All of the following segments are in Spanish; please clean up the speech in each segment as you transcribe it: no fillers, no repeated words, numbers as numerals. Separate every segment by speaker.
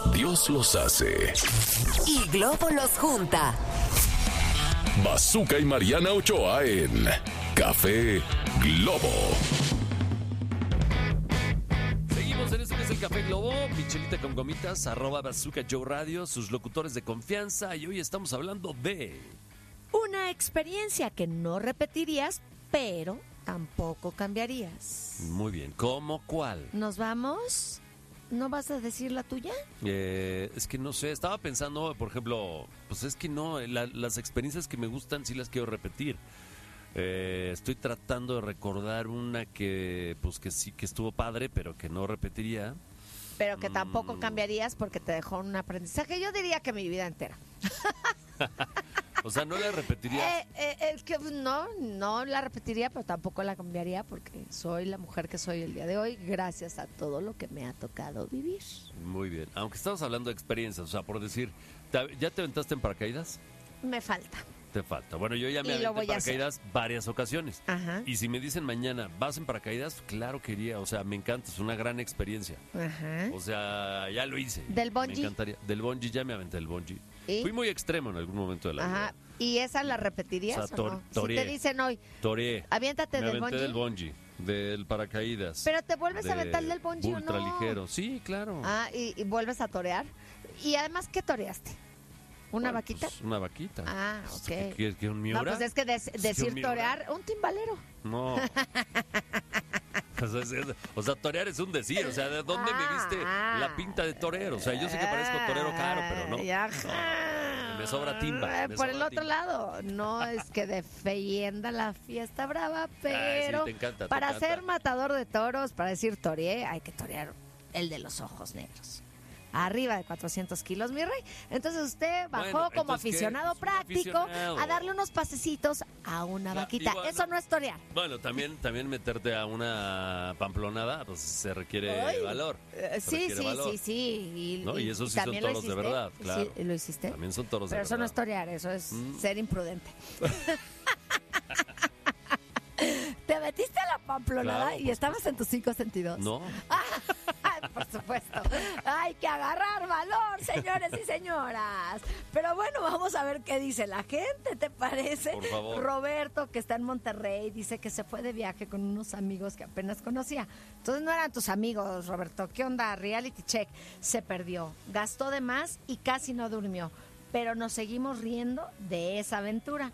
Speaker 1: Dios los hace.
Speaker 2: Y Globo los junta.
Speaker 1: Bazooka y Mariana Ochoa en Café Globo.
Speaker 3: Seguimos en esto que es el Café Globo, Michelita con gomitas, @Bazooka Joe Radio, sus locutores de confianza, y hoy estamos hablando de...
Speaker 4: Una experiencia que no repetirías, pero tampoco cambiarías.
Speaker 3: Muy bien, ¿cómo cuál?
Speaker 4: ¿Nos vamos? ¿No vas a decir la tuya?
Speaker 3: Es que no sé, estaba pensando, por ejemplo, pues es que no, las experiencias que me gustan sí las quiero repetir. Estoy tratando de recordar una que, pues que sí, que estuvo padre, pero que no repetiría.
Speaker 4: Pero que tampoco cambiarías porque te dejó un aprendizaje. Yo diría que mi vida entera.
Speaker 3: O sea, no la repetiría.
Speaker 4: No la repetiría, pero tampoco la cambiaría porque soy la mujer que soy el día de hoy gracias a todo lo que me ha tocado vivir.
Speaker 3: Muy bien, aunque estamos hablando de experiencias, o sea, por decir, ¿ya te aventaste en paracaídas?
Speaker 4: Me falta.
Speaker 3: Te falta. Bueno, yo ya me
Speaker 4: Y lo
Speaker 3: aventé en
Speaker 4: voy a hacer.
Speaker 3: paracaídas varias ocasiones.
Speaker 4: Ajá.
Speaker 3: Y si me dicen mañana, ¿vas en paracaídas? Claro que iría, o sea, me encanta, es una gran experiencia.
Speaker 4: Ajá.
Speaker 3: O sea, ya lo hice.
Speaker 4: ¿Del bungee?
Speaker 3: Me encantaría. Del bungee, ya me aventé del bungee.
Speaker 4: ¿Y?
Speaker 3: Fui muy extremo en algún momento de la
Speaker 4: Ajá.
Speaker 3: vida.
Speaker 4: ¿Y esa la repetirías
Speaker 3: O sea,
Speaker 4: o no?
Speaker 3: toreé.
Speaker 4: Si te dicen hoy,
Speaker 3: Toreé.
Speaker 4: aviéntate
Speaker 3: Me
Speaker 4: del
Speaker 3: aventé
Speaker 4: bungee.
Speaker 3: del bungee, del paracaídas.
Speaker 4: Pero te vuelves a aventar del bungee, ¿o no?
Speaker 3: Ultraligero, sí, claro.
Speaker 4: Ah, y vuelves a torear. Y además, ¿qué toreaste? ¿Una
Speaker 3: Bueno,
Speaker 4: vaquita?
Speaker 3: pues, una vaquita.
Speaker 4: Ah,
Speaker 3: Pues,
Speaker 4: ok.
Speaker 3: ¿Qué quieres que un miura?
Speaker 4: No, pues es que decir
Speaker 3: un miura.
Speaker 4: torear, un timbalero.
Speaker 3: No. O sea, torear es un decir. O sea, ¿de dónde me viste la pinta de torero? O sea, yo sé que parezco torero caro, pero no. No, me sobra timba.
Speaker 4: Por el otro lado, no es que defienda la fiesta brava, pero
Speaker 3: te encanta, te
Speaker 4: para
Speaker 3: encanta.
Speaker 4: ser matador de toros, para decir toreé, hay que torear el de los ojos negros. Arriba de 400 kilos, mi rey. Entonces usted bajó
Speaker 3: Bueno,
Speaker 4: como
Speaker 3: entonces, ¿qué?
Speaker 4: aficionado
Speaker 3: Es un
Speaker 4: práctico
Speaker 3: aficionado.
Speaker 4: a darle unos pasecitos a una vaquita.
Speaker 3: y bueno,
Speaker 4: Eso no es torear.
Speaker 3: Bueno, también meterte a una pamplonada, pues se requiere
Speaker 4: Ay,
Speaker 3: valor.
Speaker 4: Sí.
Speaker 3: ¿No? Y esos sí son
Speaker 4: también lo
Speaker 3: toros de
Speaker 4: hiciste.
Speaker 3: verdad, claro.
Speaker 4: Sí, ¿lo hiciste?
Speaker 3: También son toros de
Speaker 4: Pero
Speaker 3: verdad.
Speaker 4: eso no es torear, eso es ser imprudente. ¿Te metiste a la pamplonada
Speaker 3: Claro,
Speaker 4: y
Speaker 3: por
Speaker 4: estabas en tus 5 sentidos?
Speaker 3: No.
Speaker 4: Por supuesto. Hay que agarrar valor, señores y señoras. Pero bueno, vamos a ver qué dice la gente, ¿te parece?
Speaker 3: Por favor.
Speaker 4: Roberto, que está en Monterrey, dice que se fue de viaje con unos amigos que apenas conocía. Entonces no eran tus amigos, Roberto. ¿Qué onda? Reality check. Se perdió, gastó de más y casi no durmió. Pero nos seguimos riendo de esa aventura.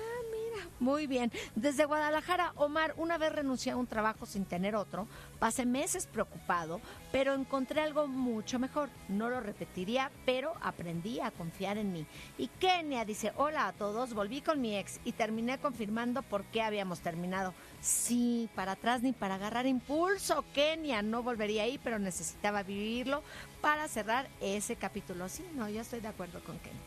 Speaker 4: Muy bien. Desde Guadalajara, Omar, una vez renuncié a un trabajo sin tener otro. Pasé meses preocupado, pero encontré algo mucho mejor. No lo repetiría, pero aprendí a confiar en mí. Y Kenia dice, hola a todos, volví con mi ex y terminé confirmando por qué habíamos terminado. Sí, para atrás ni para agarrar impulso, Kenia. No volvería ahí, pero necesitaba vivirlo para cerrar ese capítulo. Sí, no, yo estoy de acuerdo con Kenia.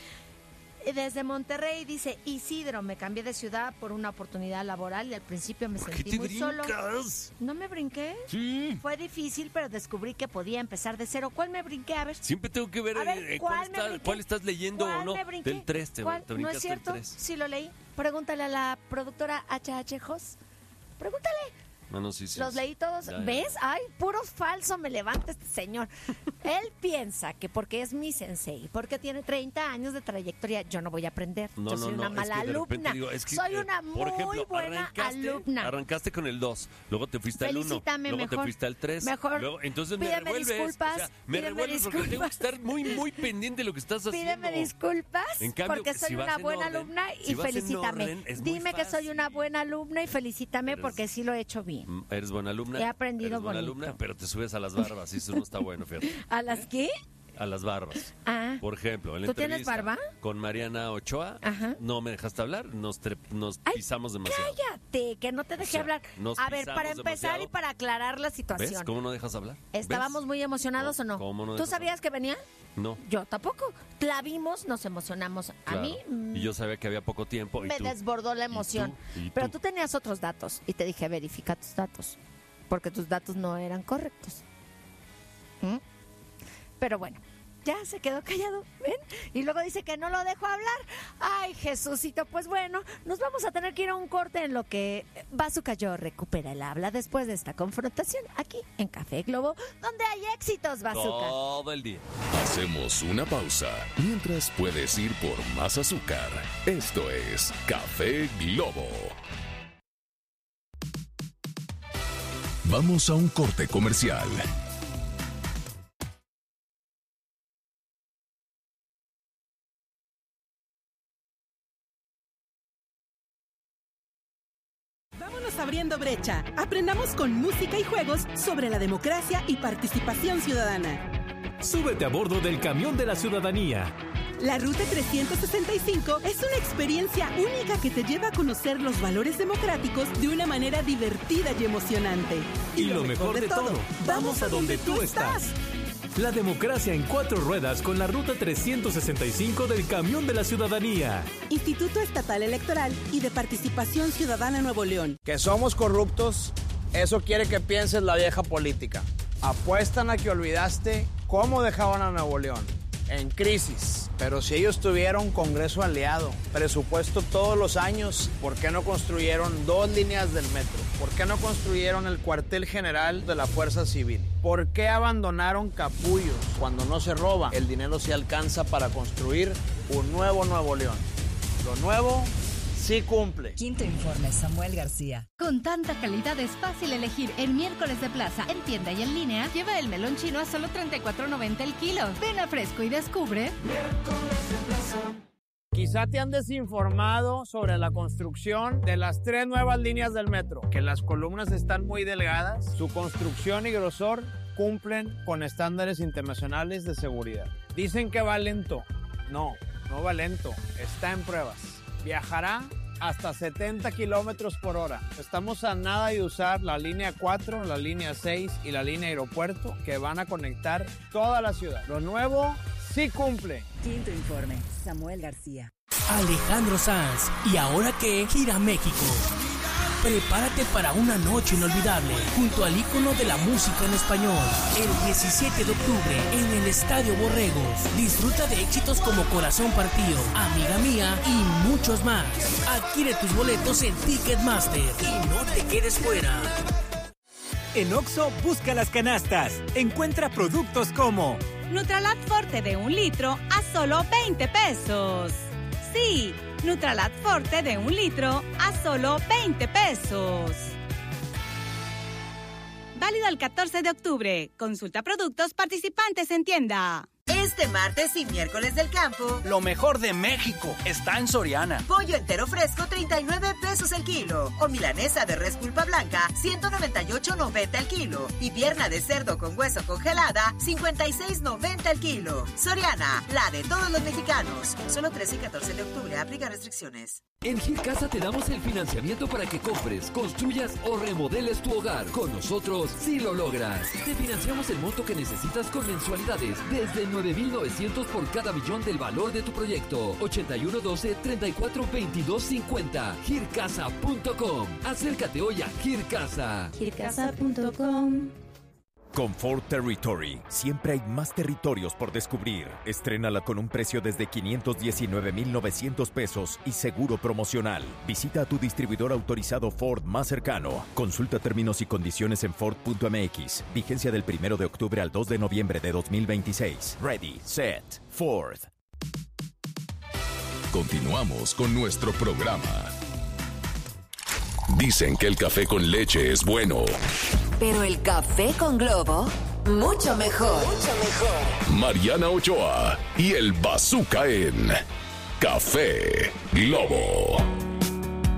Speaker 4: Desde Monterrey dice, Isidro, me cambié de ciudad por una oportunidad laboral y al principio me sentí muy solo. ¿No me brinqué?
Speaker 3: Sí.
Speaker 4: Fue difícil, pero descubrí que podía empezar de cero. ¿Cuál me brinqué? A ver.
Speaker 3: Siempre tengo que ver,
Speaker 4: A ver,
Speaker 3: cuál estás leyendo o no.
Speaker 4: ¿Cuál me brinqué?
Speaker 3: Del 3, te
Speaker 4: ¿Cuál?
Speaker 3: brincaste
Speaker 4: ¿No es cierto?
Speaker 3: el 3.
Speaker 4: Sí lo leí. Pregúntale a la productora HH Jos. Pregúntale.
Speaker 3: No, sí.
Speaker 4: Los leí todos.
Speaker 3: Ya.
Speaker 4: ¿Ves? Ay, puro falso me levanta este señor. Él piensa que porque es mi sensei, porque tiene 30 años de trayectoria, yo no voy a aprender. Yo soy una mala alumna. Soy una muy buena alumna.
Speaker 3: Arrancaste con el 2, luego te fuiste al 1,
Speaker 4: Felicítame,
Speaker 3: luego
Speaker 4: mejor.
Speaker 3: te fuiste al 3.
Speaker 4: Mejor.
Speaker 3: Luego, entonces me
Speaker 4: Pídeme
Speaker 3: revuelves.
Speaker 4: disculpas,
Speaker 3: O sea, me
Speaker 4: pídeme
Speaker 3: revuelves porque tengo que
Speaker 4: disculpas.
Speaker 3: estar muy pendiente de lo que estás haciendo.
Speaker 4: Pídeme disculpas
Speaker 3: En cambio,
Speaker 4: porque soy
Speaker 3: si vas
Speaker 4: una
Speaker 3: en
Speaker 4: buena
Speaker 3: orden,
Speaker 4: alumna y
Speaker 3: si vas en
Speaker 4: felicítame.
Speaker 3: orden, es muy
Speaker 4: Dime que soy
Speaker 3: fácil.
Speaker 4: una buena alumna y felicítame porque sí lo he hecho bien.
Speaker 3: Eres buena alumna.
Speaker 4: He aprendido
Speaker 3: eres buena
Speaker 4: bonito.
Speaker 3: alumna, pero te subes a las barbas y eso no está bueno, fíjate.
Speaker 4: ¿A las qué?
Speaker 3: A las barbas.
Speaker 4: Ah.
Speaker 3: Por ejemplo, en la
Speaker 4: ¿Tú tienes
Speaker 3: entrevista
Speaker 4: barba?
Speaker 3: con Mariana Ochoa,
Speaker 4: Ajá.
Speaker 3: no me dejaste hablar, nos
Speaker 4: Ay,
Speaker 3: pisamos demasiado.
Speaker 4: Cállate, que no te dejé
Speaker 3: O sea,
Speaker 4: hablar.
Speaker 3: nos
Speaker 4: A ver, para
Speaker 3: pisamos
Speaker 4: empezar
Speaker 3: demasiado.
Speaker 4: y para aclarar la situación.
Speaker 3: ¿Ves? ¿Cómo no dejas hablar?
Speaker 4: ¿Estábamos
Speaker 3: ¿Ves?
Speaker 4: muy emocionados o no?
Speaker 3: ¿Cómo no
Speaker 4: ¿Tú
Speaker 3: dejas
Speaker 4: sabías que venía?
Speaker 3: No.
Speaker 4: Yo tampoco. La vimos, nos emocionamos.
Speaker 3: Claro.
Speaker 4: A mí
Speaker 3: Y yo sabía que había poco tiempo. Y
Speaker 4: me
Speaker 3: tú,
Speaker 4: desbordó la emoción.
Speaker 3: ¿Y tú?
Speaker 4: Pero tú tenías otros datos y te dije, verifica tus datos. Porque tus datos no eran correctos. ¿Mm? Pero bueno, ya se quedó callado, ¿ven? Y luego dice que no lo dejo hablar. Ay, Jesucito, pues bueno, nos vamos a tener que ir a un corte en lo que Bazooka Joe recupera el habla después de esta confrontación aquí en Café Globo, donde hay éxitos, Bazooka.
Speaker 3: Todo el día.
Speaker 1: Hacemos una pausa mientras puedes ir por más azúcar. Esto es Café Globo. Vamos a un corte comercial.
Speaker 5: Vámonos abriendo brecha. Aprendamos con música y juegos sobre la democracia y participación ciudadana.
Speaker 6: Súbete a bordo del camión de la ciudadanía.
Speaker 5: La Ruta 365 es una experiencia única que te lleva a conocer los valores democráticos de una manera divertida y emocionante.
Speaker 6: Y lo mejor de todo, vamos a donde tú estás. La democracia en 4 ruedas con la Ruta 365 del camión de la ciudadanía.
Speaker 5: Instituto Estatal Electoral y de Participación Ciudadana Nuevo León.
Speaker 7: Que somos corruptos, eso quiere que pienses la vieja política. Apuestan a que olvidaste cómo dejaban a Nuevo León. En crisis. Pero si ellos tuvieron Congreso aliado, presupuesto todos los años, ¿por qué no construyeron 2 líneas del metro? ¿Por qué no construyeron el cuartel general de la Fuerza Civil? ¿Por qué abandonaron capullos cuando no se roba? El dinero se alcanza para construir un nuevo Nuevo León. Lo nuevo sí cumple.
Speaker 2: Quinto informe, Samuel García.
Speaker 8: Con tanta calidad es fácil elegir en Miércoles de Plaza, en tienda y en línea. Lleva el melón chino a solo $34.90 el kilo. Ven a Fresco y descubre.
Speaker 7: Miércoles de Plaza. Quizá te han desinformado sobre la construcción de las 3 nuevas líneas del metro, que las columnas están muy delgadas, su construcción y grosor cumplen con estándares internacionales de seguridad. Dicen que va lento. No va lento, está en pruebas. Viajará hasta 70 kilómetros por hora. Estamos a nada de usar la línea 4, la línea 6 y la línea aeropuerto que van a conectar toda la ciudad. Lo nuevo sí cumple.
Speaker 2: Quinto informe, Samuel García.
Speaker 9: Alejandro Sanz. ¿Y ahora qué? Gira México. Prepárate para una noche inolvidable junto al ícono de la música en español. El 17 de octubre en el Estadio Borregos. Disfruta de éxitos como Corazón Partido, Amiga Mía y muchos más. Adquiere tus boletos en Ticketmaster y no te quedes fuera.
Speaker 6: En Oxxo, busca las canastas. Encuentra productos como
Speaker 10: Nutralat Forte de 1 litro a solo 20 pesos. Sí, Nutralat Forte de 1 litro a solo 20 pesos. Válido el 14 de octubre. Consulta productos participantes en tienda.
Speaker 2: Este martes y miércoles del campo,
Speaker 11: lo mejor de México está en Soriana.
Speaker 2: Pollo entero fresco, 39 pesos el kilo. O milanesa de res pulpa blanca, 198.90 el kilo. Y pierna de cerdo con hueso congelada, 56.90 el kilo. Soriana, la de todos los mexicanos. Solo 13 y 14 de octubre, aplica restricciones.
Speaker 12: En Gilcasa te damos el financiamiento para que compres, construyas o remodeles tu hogar. Con nosotros, sí lo logras. Te financiamos el monto que necesitas con mensualidades desde 9,900 por cada millón del valor de tu proyecto. 8112-342250. Gilcasa.com. Acércate hoy a Gilcasa.
Speaker 13: Gilcasa.com.
Speaker 14: Con Ford Territory, siempre hay más territorios por descubrir. Estrénala con un precio desde $519,900 pesos y seguro promocional. Visita a tu distribuidor autorizado Ford más cercano. Consulta términos y condiciones en Ford.mx. Vigencia del 1 de octubre al 2 de noviembre de 2026. Ready, set, Ford.
Speaker 1: Continuamos con nuestro programa. Dicen que el café con leche es bueno.
Speaker 2: Pero el café con Globo, mucho mejor. Mucho mejor.
Speaker 1: Mariana Ochoa y el Bazooka en Café Globo.